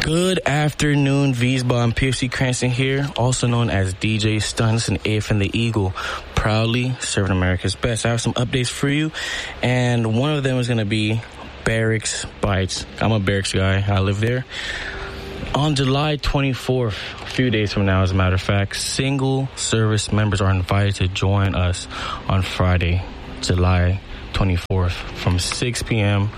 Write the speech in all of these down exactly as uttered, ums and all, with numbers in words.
Good afternoon, Wiesbaden. P F C Cranston here, also known as D J Stunts and A F N the Eagle, proudly serving America's best. I have some updates for you, and one of them is going to be Barracks Bites. I'm a Barracks guy. I live there. On July twenty-fourth, a few days from now, as a matter of fact, single service members are invited to join us on Friday, July twenty-fourth, from six p.m.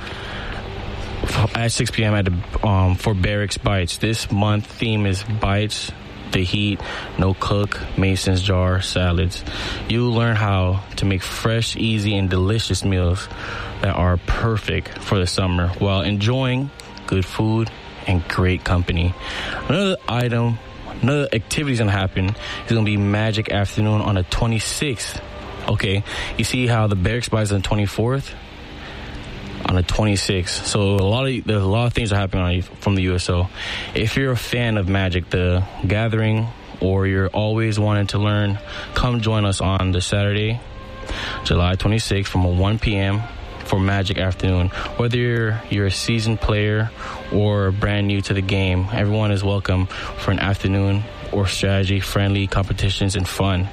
at six p.m. at the um, for Barracks Bites. This month theme is Bites, the Heat, No Cook, Mason's Jar, Salads. You'll learn how to make fresh, easy, and delicious meals that are perfect for the summer while enjoying good food and great company. Another item, another activity is going to happen is going to be Magic Afternoon on the twenty-sixth. Okay, you see how the Barracks Bites on the twenty-fourth? On the twenty-sixth. So a lot of there's a lot of things are happening on, from the U S O. If you're a fan of Magic the Gathering, or you're always wanting to learn, come join us on the Saturday, July twenty-sixth, from one p.m. for Magic Afternoon. Whether you're you're a seasoned player or brand new to the game, everyone is welcome for an afternoon or strategy friendly competitions and fun.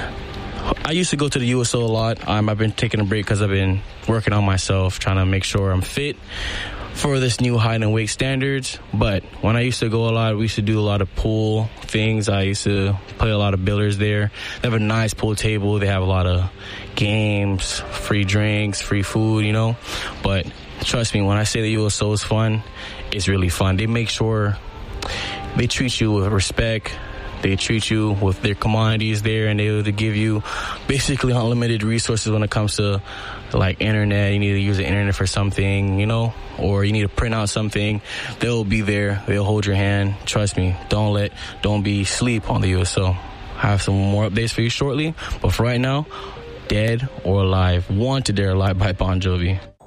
I used to go to the U S O a lot. Um, I've been taking a break because I've been working on myself, trying to make sure I'm fit for this new height and weight standards. But when I used to go a lot, we used to do a lot of pool things. I used to play a lot of billiards there. They have a nice pool table. They have a lot of games, free drinks, free food, you know. But trust me, when I say the U S O is fun, it's really fun. They make sure they treat you with respect. They treat you with their commodities there, and they'll give you basically unlimited resources when it comes to like internet. You need to use the internet for something, you know, or you need to print out something. They'll be there. They'll hold your hand. Trust me. Don't let, don't be sleep on the U S O. I have some more updates for you shortly, but for right now, Dead or Alive, Wanted Dead or Alive by Bon Jovi.